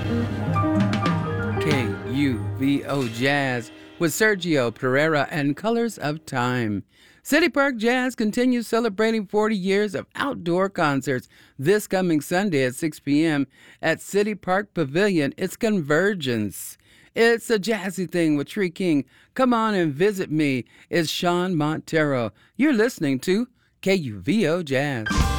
KUVO Jazz with Sergio Pereira and Colors of Time. City Park Jazz continues celebrating 40 years of outdoor concerts this coming Sunday at 6 p.m. at City Park Pavilion. It's Convergence. It's a jazzy thing with Tree King. Come on and visit me. It's Sean Montero. You're listening to KUVO Jazz.